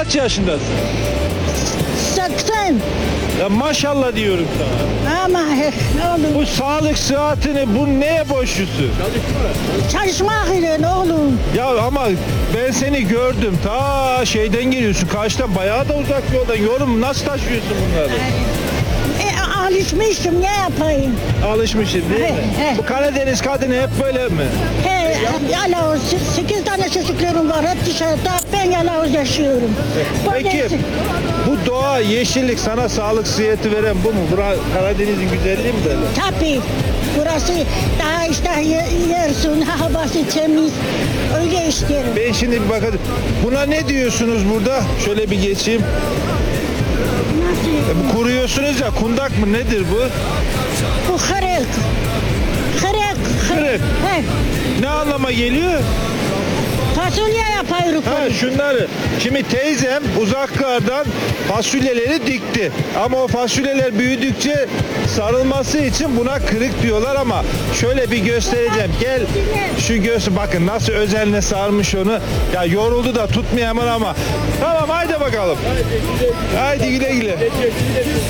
Kaç yaşındasın? 80. Ya maşallah diyorum sana. Ama oğlum Bu sağlık sıhhatini bu neye borçlusun? çalışmak ile oğlum. Ya ama ben seni gördüm. Ta şeyden geliyorsun. Karşıdan bayağı da uzak yoldan. Yorum nasıl taşıyorsun bunları? Alışmışım ne yapayım? Alışmışsın değil mi? He. Bu Karadeniz kadını hep böyle mi? He, yalavuz 8 tane çocuklarım var hep dışarıda. Ben yalavuz yaşıyorum. Peki Böylesi- bu doğa, yeşillik sana sağlık sıhhati veren bu mu? Bura Karadeniz'in güzelliği mi böyle? Tabii. Burası daha işte yersin, havası temiz. Öyle isterim. Ben şimdi bir bakayım. Buna ne diyorsunuz burada? Şöyle bir geçeyim. Nasıl? Bu kuruyorsunuz ya, kundak mı nedir bu? Bu kırık. Kırık. Kırık. He. Ne anlama geliyor? Fasulye yapıyoruz. Ha şunları. Şimdi teyzem uzaklardan fasulyeleri dikti. Ama o fasulyeler büyüdükçe sarılması için buna kırık diyorlar ama şöyle bir göstereceğim. Gel şu göğsü bakın nasıl özenle sarmış onu. Ya yoruldu da tutmayamam ama. Tamam haydi bakalım. Haydi güle güle.